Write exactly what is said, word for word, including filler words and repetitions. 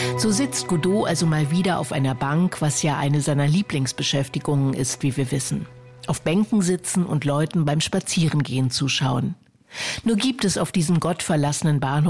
So sitzt Godot also mal wieder auf einer Bank, was ja eine seiner Lieblingsbeschäftigungen ist, wie wir wissen. Auf Bänken sitzen und Leuten beim Spazierengehen zuschauen. Nur gibt es auf diesem gottverlassenen Bahnhof